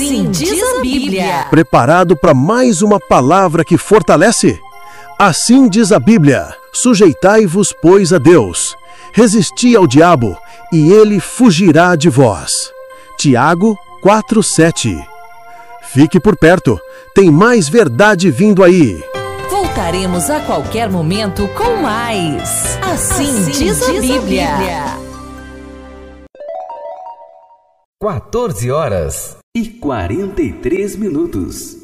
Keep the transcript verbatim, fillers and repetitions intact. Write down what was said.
Assim diz a Bíblia. Preparado para mais uma palavra que fortalece? Assim diz a Bíblia: sujeitai-vos, pois, a Deus, resisti ao diabo, e ele fugirá de vós. Tiago quatro, sete. Fique por perto, tem mais verdade vindo aí. Voltaremos a qualquer momento com mais. Assim, assim diz, diz a Bíblia. A Bíblia. quatorze horas e quarenta e três minutos.